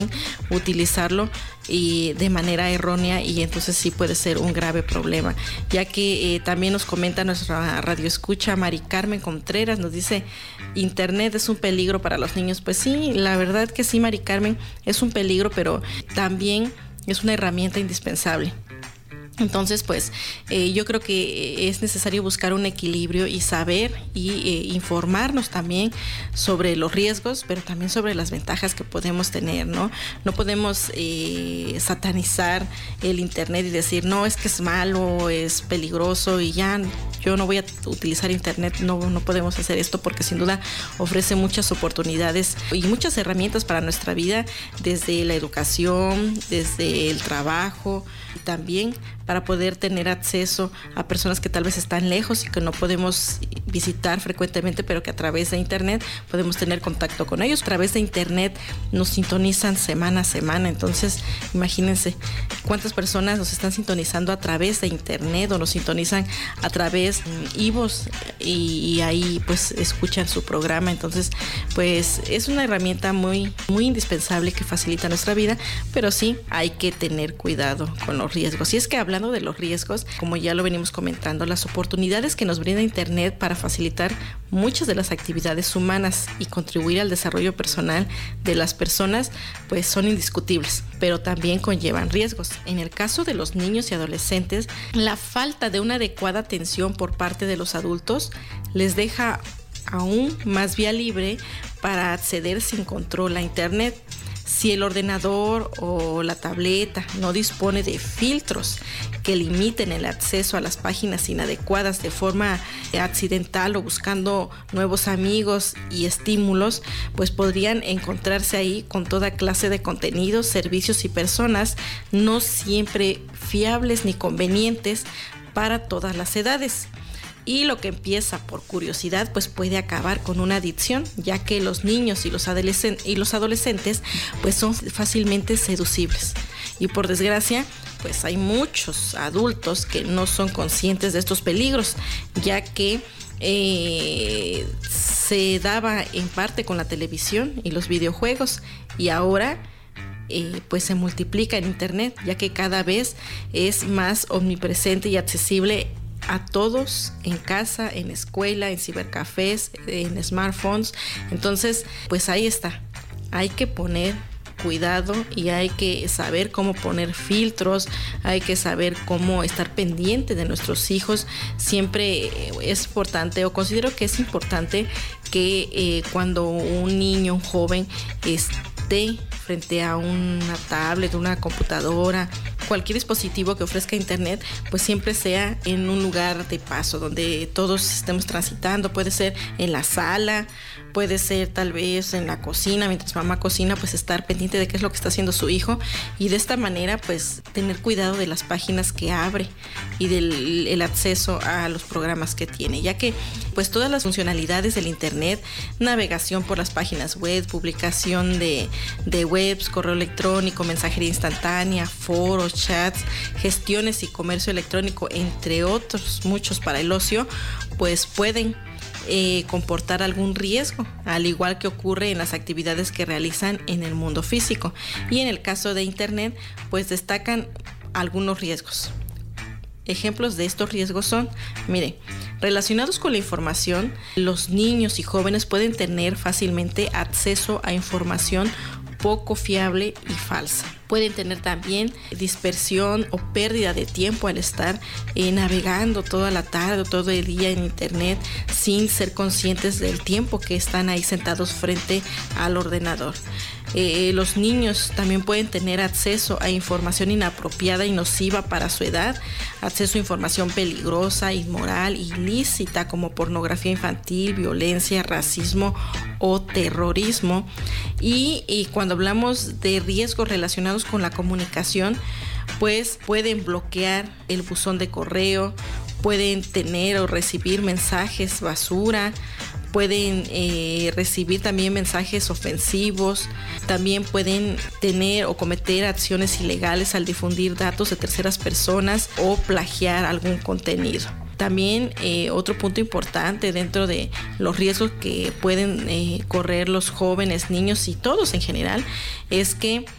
utilizarlo y de manera errónea, y entonces sí puede ser un grave problema, ya que también nos comenta nuestra radioescucha Mari Carmen Contreras, nos dice: internet es un peligro para los niños. Pues sí, la verdad que sí, Mari Carmen, es un peligro, pero también es una herramienta indispensable. Entonces, pues yo creo que es necesario buscar un equilibrio y saber y informarnos también sobre los riesgos, pero también sobre las ventajas que podemos tener, ¿no? No podemos satanizar el internet y decir, no, es que es malo, es peligroso y ya yo no voy a utilizar internet. No podemos hacer esto, porque sin duda ofrece muchas oportunidades y muchas herramientas para nuestra vida, desde la educación, desde el trabajo, y también para poder tener acceso a personas que tal vez están lejos y que no podemos visitar frecuentemente, pero que a través de internet podemos tener contacto con ellos. A través de internet nos sintonizan semana a semana. Entonces, imagínense cuántas personas nos están sintonizando a través de internet, o nos sintonizan a través de iVoox, y ahí pues escuchan su programa. Entonces, pues es una herramienta muy, muy indispensable que facilita nuestra vida, pero sí hay que tener cuidado con los riesgos. Y es que hablando de los riesgos, como ya lo venimos comentando, las oportunidades que nos brinda internet para facilitar muchas de las actividades humanas y contribuir al desarrollo personal de las personas, pues son indiscutibles, pero también conllevan riesgos. En el caso de los niños y adolescentes, la falta de una adecuada atención por parte de los adultos les deja aún más vía libre para acceder sin control a internet. Si el ordenador o la tableta no dispone de filtros que limiten el acceso a las páginas inadecuadas de forma accidental o buscando nuevos amigos y estímulos, pues podrían encontrarse ahí con toda clase de contenidos, servicios y personas no siempre fiables ni convenientes para todas las edades. Y lo que empieza por curiosidad pues puede acabar con una adicción, ya que los niños y los adolescentes pues son fácilmente seducibles. Y por desgracia pues hay muchos adultos que no son conscientes de estos peligros, ya que se daba en parte con la televisión y los videojuegos, y ahora pues se multiplica en internet, ya que cada vez es más omnipresente y accesible a todos, en casa, en escuela, en cibercafés, en smartphones. Entonces, pues ahí está. Hay que poner cuidado y hay que saber cómo poner filtros, hay que saber cómo estar pendiente de nuestros hijos. Siempre es importante, o considero que es importante, que cuando un niño, un joven esté frente a una tablet, una computadora, cualquier dispositivo que ofrezca internet, pues siempre sea en un lugar de paso donde todos estemos transitando. Puede ser en la sala, puede ser tal vez en la cocina, mientras mamá cocina, pues estar pendiente de qué es lo que está haciendo su hijo, y de esta manera pues tener cuidado de las páginas que abre y del acceso a los programas que tiene, ya que pues todas las funcionalidades del internet, navegación por las páginas web, publicación de webs, correo electrónico, mensajería instantánea, foros, chats, gestiones y comercio electrónico, entre otros muchos para el ocio, pues pueden comportar algún riesgo, al igual que ocurre en las actividades que realizan en el mundo físico. Y en el caso de internet, pues destacan algunos riesgos. Ejemplos de estos riesgos son, mire, relacionados con la información, los niños y jóvenes pueden tener fácilmente acceso a información poco fiable y falsa. Pueden tener también dispersión o pérdida de tiempo al estar navegando toda la tarde o todo el día en internet sin ser conscientes del tiempo que están ahí sentados frente al ordenador. Los niños también pueden tener acceso a información inapropiada y nociva para su edad, acceso a información peligrosa, inmoral, ilícita, como pornografía infantil, violencia, racismo o terrorismo. Y cuando hablamos de riesgos relacionados con la comunicación, pues pueden bloquear el buzón de correo, pueden tener o recibir mensajes basura, pueden recibir también mensajes ofensivos, también pueden tener o cometer acciones ilegales al difundir datos de terceras personas o plagiar algún contenido. También otro punto importante dentro de los riesgos que pueden correr los jóvenes, niños y todos en general, es que